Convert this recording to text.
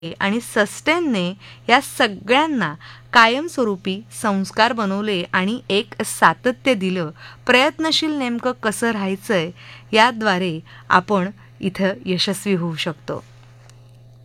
आणि सस्टेनने या सगळ्यांना कायमस्वरूपी संस्कार बनवले आणि एक सातत्य दिलं. प्रयत्नशील नेमकं कसं राहायचंय याद्वारे आपण इथं यशस्वी होऊ शकतो.